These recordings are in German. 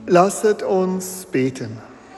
Lasset uns beten.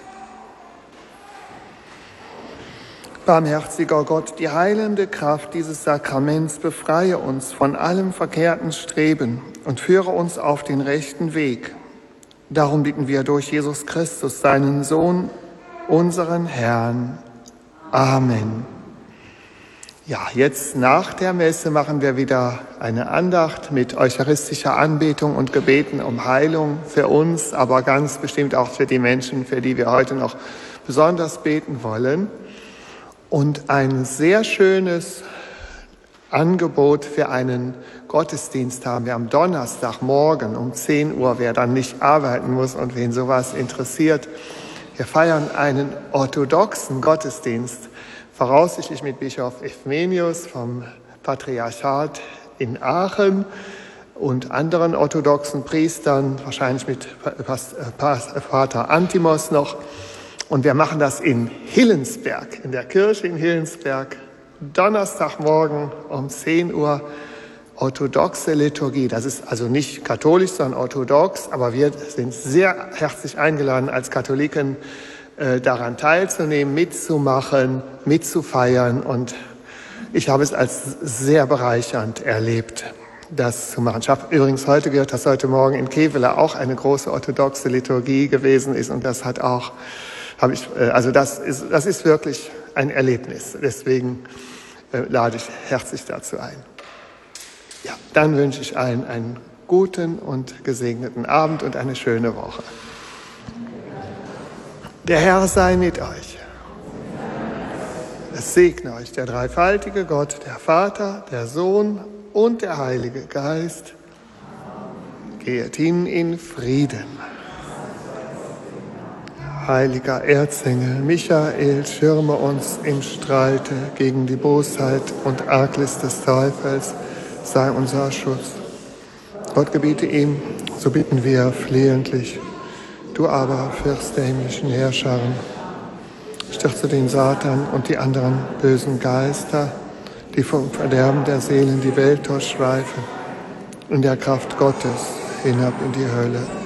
Barmherziger Gott, die heilende Kraft dieses Sakraments befreie uns von allem verkehrten Streben und führe uns auf den rechten Weg. Darum bitten wir durch Jesus Christus, seinen Sohn, unseren Herrn. Amen. Ja, jetzt nach der Messe machen wir wieder eine Andacht mit eucharistischer Anbetung und Gebeten um Heilung für uns, aber ganz bestimmt auch für die Menschen, für die wir heute noch besonders beten wollen. Und ein sehr schönes Angebot für einen Gottesdienst haben wir am Donnerstagmorgen um 10 Uhr, wer dann nicht arbeiten muss und wen sowas interessiert. Wir feiern einen orthodoxen Gottesdienst, voraussichtlich mit Bischof Ephmenius vom Patriarchat in Aachen und anderen orthodoxen Priestern, wahrscheinlich mit Pater Antimos noch. Und wir machen das in Hillensberg, in der Kirche in Hillensberg, Donnerstagmorgen um 10 Uhr, orthodoxe Liturgie. Das ist also nicht katholisch, sondern orthodox, aber wir sind sehr herzlich eingeladen, als Katholiken daran teilzunehmen, mitzumachen, mitzufeiern. Und ich habe es als sehr bereichernd erlebt, das zu machen. Ich habe übrigens heute gehört, dass heute Morgen in Kevela auch eine große orthodoxe Liturgie gewesen ist. Und das hat auch... das ist wirklich ein Erlebnis. Deswegen lade ich herzlich dazu ein. Ja, dann wünsche ich allen einen guten und gesegneten Abend und eine schöne Woche. Der Herr sei mit euch. Es segne euch der dreifaltige Gott, der Vater, der Sohn und der Heilige Geist. Geht hin in Frieden. Heiliger Erzengel Michael, schirme uns im Streite gegen die Bosheit und Arglist des Teufels, sei unser Schutz. Gott gebiete ihm, so bitten wir flehentlich. Du aber, Fürst der himmlischen Herrscharen, stürze den Satan und die anderen bösen Geister, die vom Verderben der Seelen die Welt durchschweifen, in der Kraft Gottes hinab in die Hölle.